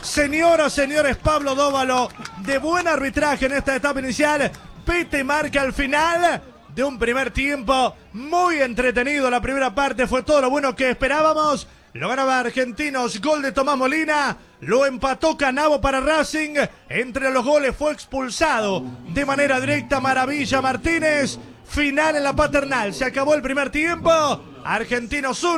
Señoras, señores, Pablo Dóvalo, de buen arbitraje en esta etapa inicial. Pite marca al final de un primer tiempo muy entretenido. La primera parte fue todo lo bueno que esperábamos. Lo ganaba Argentinos, gol de Tomás Molina. Lo empató Canavo para Racing. Entre los goles fue expulsado de manera directa Maravilla Martínez. Final en la Paternal. Se acabó el primer tiempo. Argentinos 1.